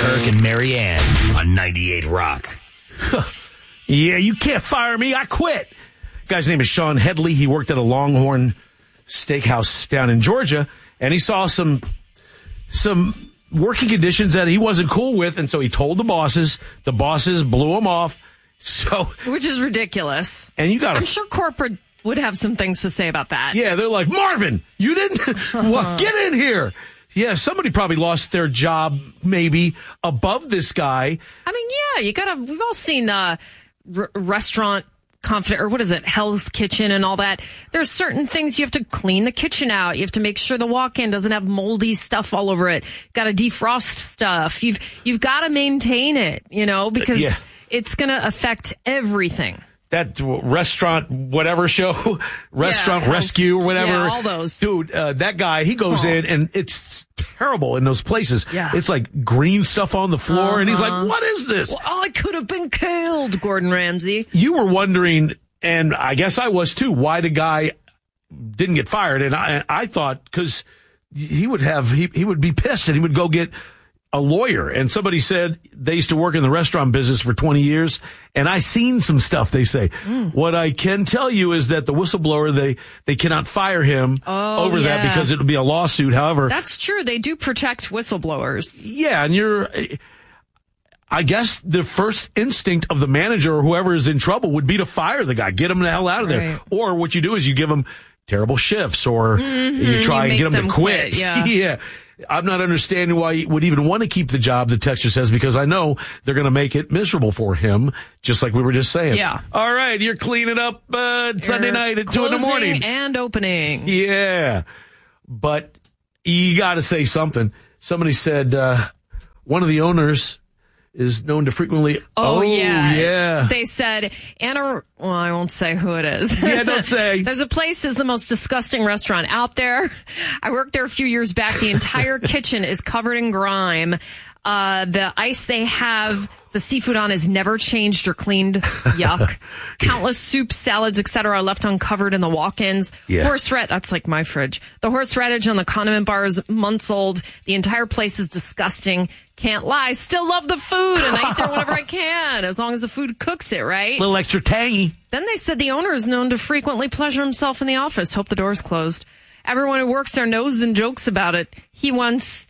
Kirk and Marianne on 98 Rock. Yeah, you can't fire me. I quit. Guy's name is Sean Headley. He worked at a Longhorn Steakhouse down in Georgia, and he saw some working conditions that he wasn't cool with, and so he told the bosses. The bosses blew him off. Which is ridiculous. And I'm sure corporate would have some things to say about that. Yeah, they're like, Marvin, you didn't get in here. Yeah, somebody probably lost their job maybe above this guy. I mean, yeah, we've all seen restaurant confident, or what is it, Hell's Kitchen and all that. There's certain things you have to clean the kitchen out. You have to make sure the walk-in doesn't have moldy stuff all over it. Got to defrost stuff. You've got to maintain it, because it's going to affect everything. That restaurant, whatever show, Restaurant Rescue or whatever. Yeah, all those. Dude, that guy, he goes in and it's terrible in those places. Yeah. It's like green stuff on the floor and he's like, what is this? Well, I could have been killed, Gordon Ramsay. You were wondering, and I guess I was too, why the guy didn't get fired. And I thought, because he would be pissed and he would go get a lawyer. And somebody said they used to work in the restaurant business for 20 years. And I seen some stuff, they say. What I can tell you is that the whistleblower, they cannot fire him over that because it would be a lawsuit. However, that's true. They do protect whistleblowers. Yeah. And I guess the first instinct of the manager or whoever is in trouble would be to fire the guy, get him the hell out of there. Or what you do is you give him terrible shifts or you try and get him to quit. Yeah. I'm not understanding why he would even want to keep the job, the texture says, because I know they're going to make it miserable for him, just like we were just saying. Yeah. All right, you're cleaning up Sunday night at 2 in the morning. Closing and opening. Yeah. But you got to say something. Somebody said one of the owners is known to frequently... Oh, yeah. They said, I won't say who it is. Yeah, don't say. There's a place is the most disgusting restaurant out there. I worked there a few years back. The entire kitchen is covered in grime. The ice they have the seafood on is never changed or cleaned. Yuck. Countless soups, salads, etc. are left uncovered in the walk-ins. Yeah. Horseradish, that's like my fridge. The horseradish on the condiment bar is months old. The entire place is disgusting. Can't lie. Still love the food and I eat there whenever I can, as long as the food cooks it, right? A little extra tangy. Then they said the owner is known to frequently pleasure himself in the office. Hope the door's closed. Everyone who works there knows and jokes about it. He once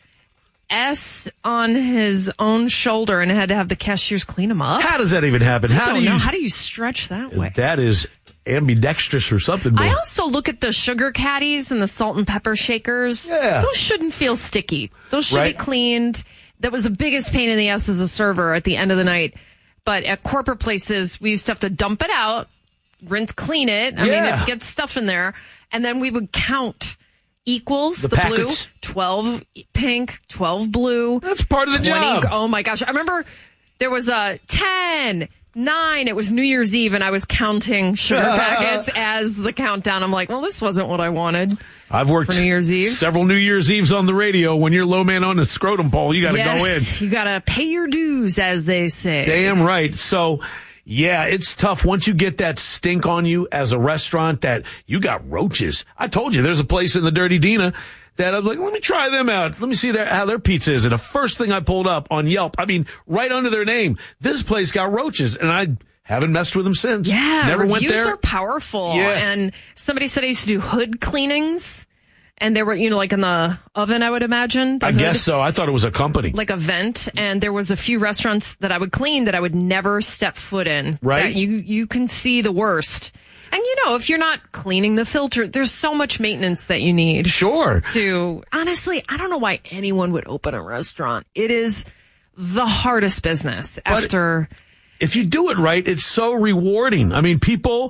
S on his own shoulder and had to have the cashiers clean him up. How does that even happen? How do you stretch that way? That is ambidextrous or something. Boy. I also look at the sugar caddies and the salt and pepper shakers. Yeah. Those shouldn't feel sticky. Those should be cleaned. That was the biggest pain in the ass as a server at the end of the night. But at corporate places, we used to have to dump it out, rinse, clean it. I mean, it gets stuff in there. And then we would count equals the blue, 12 pink, 12 blue. That's part of the 20, job. Oh my gosh. I remember there was a 10, 9. It was New Year's Eve and I was counting sugar packets as the countdown. I'm like, well, this wasn't what I wanted. I've worked for New Year's Eve. Several New Year's Eves on the radio. When you're low man on the scrotum pole, you got to go in. You got to pay your dues, as they say. Damn right. So, yeah, it's tough once you get that stink on you as a restaurant that you got roaches. I told you there's a place in the Dirty Dina that I'm like, let me try them out. Let me see how their pizza is. And the first thing I pulled up on Yelp, I mean, right under their name, this place got roaches. And I haven't messed with them since. Yeah, never went there. Reviews are powerful. Yeah. And somebody said I used to do hood cleanings. And they were, like in the oven, I would imagine. I guess so. I thought it was a company. Like a vent. And there was a few restaurants that I would clean that I would never step foot in. Right. That you can see the worst. And if you're not cleaning the filter, there's so much maintenance that you need. Sure. Honestly, I don't know why anyone would open a restaurant. It is the hardest business if you do it right, it's so rewarding. I mean, people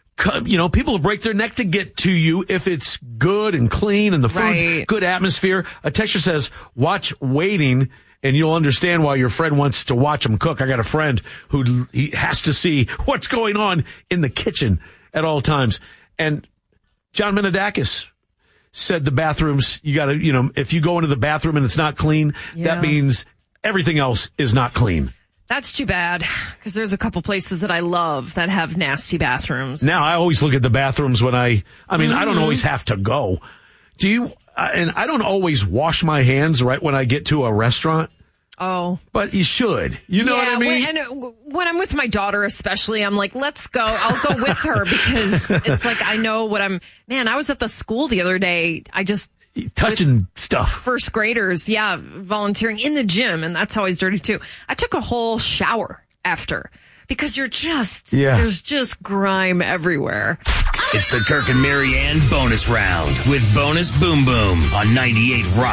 will break their neck to get to you if it's good and clean and the food's good atmosphere. A texture says, watch Waiting, and you'll understand why your friend wants to watch him cook. I got a friend he has to see what's going on in the kitchen at all times. And John Menadakis said the bathrooms, you got to, if you go into the bathroom and it's not clean, that means everything else is not clean. That's too bad, because there's a couple places that I love that have nasty bathrooms. Now, I always look at the bathrooms when I don't always have to go. Do you? And I don't always wash my hands right when I get to a restaurant. Oh. But you should. You know what I mean? When I'm with my daughter especially, I'm like, let's go. I'll go with her because it's like I know what I'm... Man, I was at the school the other day. Touching stuff. First graders, volunteering in the gym, and that's always dirty too. I took a whole shower after because there's just grime everywhere. It's the Kirk and Marianne bonus round with Bonus Boom Boom on 98 Rock.